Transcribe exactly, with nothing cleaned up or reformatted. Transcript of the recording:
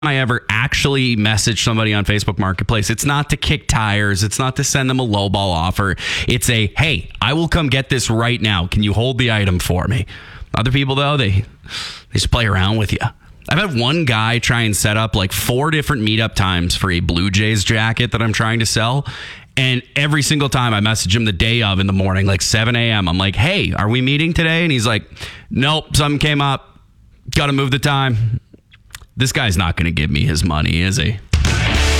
I ever actually message somebody on Facebook Marketplace, it's not to kick tires. It's not to send them a lowball offer. It's a, hey, I will come get this right now. Can you hold the item for me? Other people, though, they, they just play around with you. I've had one guy try and set up like four different meetup times for a Blue Jays jacket that I'm trying to sell. And every single time I message him the day of in the morning, like seven a.m., I'm like, hey, are we meeting today? And he's like, nope, something came up. Got to move the time. This guy's not going to give me his money, is he?